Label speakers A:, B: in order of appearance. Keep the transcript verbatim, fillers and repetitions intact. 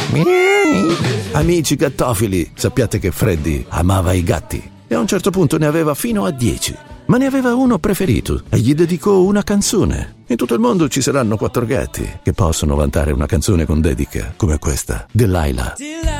A: Amici gattofili, sappiate che Freddy amava i gatti e a un certo punto ne aveva fino a dieci. Ma ne aveva uno preferito e gli dedicò una canzone. In tutto il mondo ci saranno quattro gatti che possono vantare una canzone con dedica come questa, Delilah.